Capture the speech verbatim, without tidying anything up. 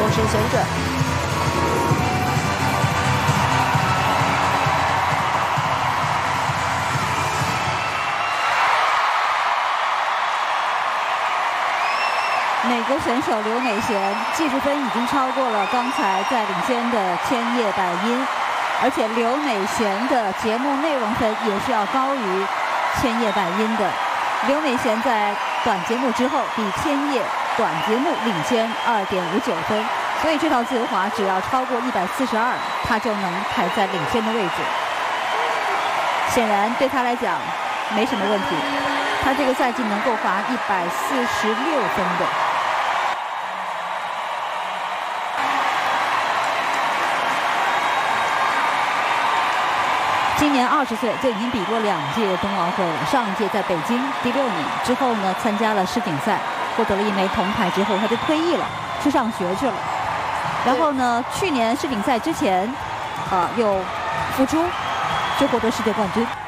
身旋转。 美国选手刘美贤技术分已经超过了刚才在领先的千叶百音，而且刘美贤的节目内容分也是要高于千叶百音的。刘美贤在短节目之后比千叶短节目领先 二点五九 分，所以这套自由滑只要超过一百四十二，她就能排在领先的位置。显然对她来讲没什么问题，她这个赛季能够滑一百四十六分的。今年二十岁就已经比过两届冬奥会了，上一届在北京第六名，之后呢参加了世锦赛，获得了一枚铜牌之后，他就退役了，去上学去了。然后呢，去年世锦赛之前，啊、呃，又复出，就获得世界冠军。